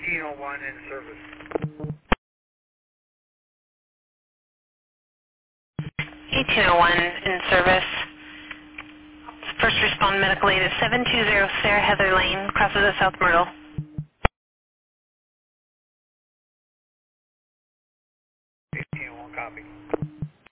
1801 in service. 1801 in service. First respond medical aid is 720 Sarah Heather Lane, crosses of South Myrtle. 1801 copy.